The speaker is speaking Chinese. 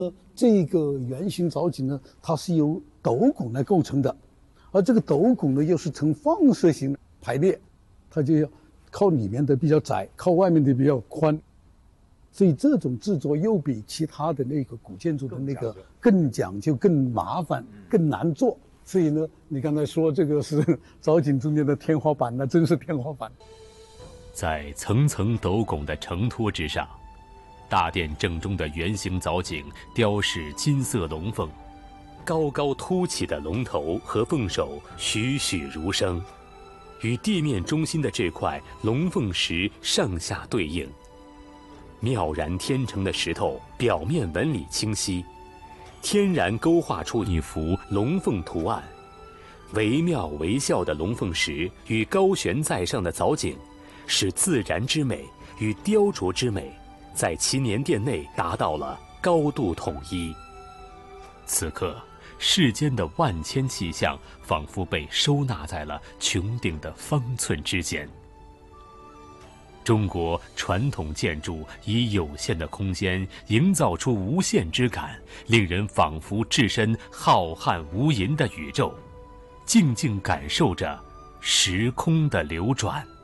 这个圆形藻井呢，它是由斗拱来构成的，而这个斗拱呢又是呈放射型排列，它就要靠里面的比较窄，靠外面的比较宽，所以这种制作又比其他的那个古建筑的那个更讲究、更麻烦、更难做。所以呢，你刚才说这个是藻井中间的天花板，那真是天花板。 在层层斗拱的承托之上，大殿正中的圆形藻井雕饰金色龙凤，高高凸起的龙头和凤首栩栩如生，与地面中心的这块龙凤石上下对应。妙然天成的石头表面纹理清晰，天然勾画出一幅龙凤图案。惟妙惟肖的龙凤石与高悬在上的藻井，使自然之美与雕琢之美在祈年殿内达到了高度统一。此刻，世间的万千气象仿佛被收纳在了穹顶的方寸之间。中国传统建筑以有限的空间营造出无限之感，令人仿佛置身浩瀚无垠的宇宙，静静感受着时空的流转。